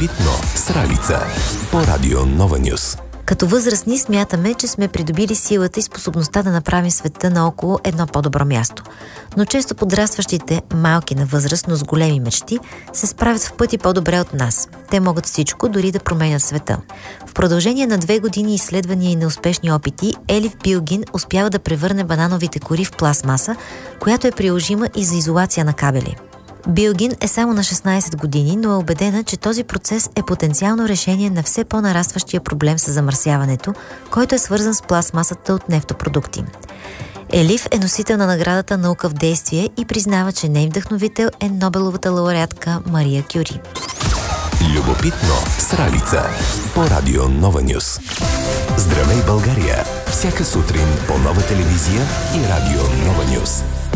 Любопитно с Ралица по Радио Нова Нюс. Като възрастни смятаме, че сме придобили силата и способността да направим света наоколо едно по-добро място. Но често подрастващите, малки на възраст, но с големи мечти, се справят в пъти по-добре от нас. Те могат всичко, дори да променят света. В продължение на 2 години изследвания и неуспешни опити, Елиф Билгин успява да превърне банановите кори в пластмаса, която е приложима и за изолация на кабели. Билгин е само на 16 години, но е убедена, че този процес е потенциално решение на все по-нарастващия проблем с замърсяването, който е свързан с пластмасата от нефтопродукти. Елиф е носител на наградата "Наука в действие" и признава, че нейн вдъхновител е Нобеловата лауреатка Мария Кюри. Любопитно с Ралица по Радио Нова Нюс. Здравей, България! Всяка сутрин по Нова телевизия и Радио Нова Нюс.